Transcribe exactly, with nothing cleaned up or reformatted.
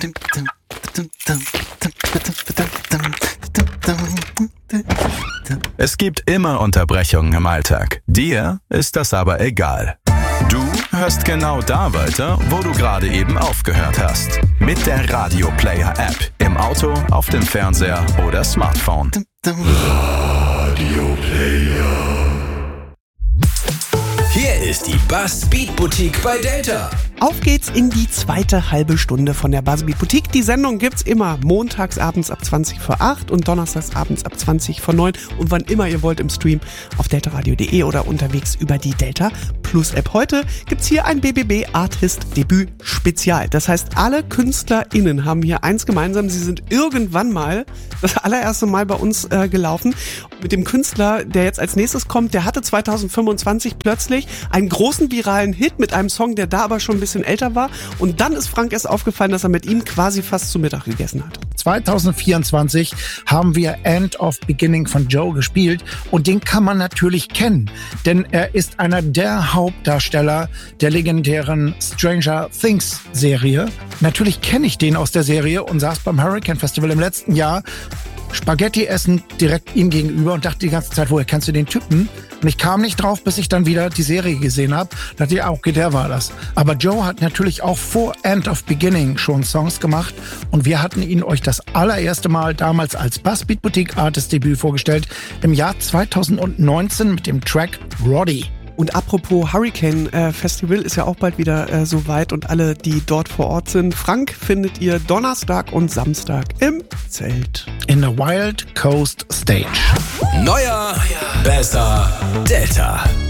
Es gibt immer Unterbrechungen im Alltag. Dir ist das aber egal. Du hörst genau da weiter, wo du gerade eben aufgehört hast. Mit der Radio Player App. Im Auto, auf dem Fernseher oder Smartphone. Radio Player. Hier ist die Buzzbeat Boutique bei Delta. Auf geht's in die zweite halbe Stunde von der Buzzbeat Boutique. Die Sendung gibt's immer montags abends ab zwanzig vor acht und donnerstags abends ab zwanzig vor neun und wann immer ihr wollt im Stream auf deltaradio punkt de oder unterwegs über die Delta Plus App. Heute gibt's hier ein B B B Artist Debüt Spezial. Das heißt, alle KünstlerInnen haben hier eins gemeinsam. Sie sind irgendwann mal das allererste Mal bei uns äh, gelaufen. Mit dem Künstler, der jetzt als nächstes kommt, der hatte zwanzig fünfundzwanzig plötzlich einen großen viralen Hit mit einem Song, der da aber schon ein bisschen älter war. Und dann ist Frank erst aufgefallen, dass er mit ihm quasi fast zu Mittag gegessen hat. zwanzig vierundzwanzig haben wir End of Beginning von Joe gespielt und den kann man natürlich kennen, denn er ist einer der Hauptdarsteller der legendären Stranger Things Serie. Natürlich kenne ich den aus der Serie und saß beim Hurricane Festival im letzten Jahr Spaghetti essen direkt ihm gegenüber und dachte die ganze Zeit, woher kennst du den Typen? Und ich kam nicht drauf, bis ich dann wieder die Serie gesehen habe. Da dachte ich, okay, der war das. Aber Joe hat natürlich auch vor End of Beginning schon Songs gemacht und wir hatten ihn euch das allererste Mal damals als Buzzbeat Boutique Artist Debüt vorgestellt im Jahr zweitausendneunzehn mit dem Track Roddy. Und apropos Hurricane äh, Festival ist ja auch bald wieder äh, soweit und alle, die dort vor Ort sind. Frank findet ihr Donnerstag und Samstag im Zelt. In der Wild Coast Stage. Neuer, besser, Delta.